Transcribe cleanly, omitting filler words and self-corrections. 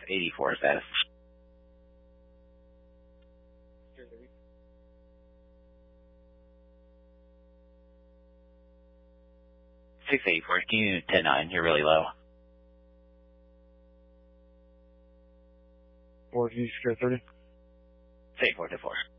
684 status. 684, can you 10-9? You're really low. 4, can you secure 30? 684 to 4.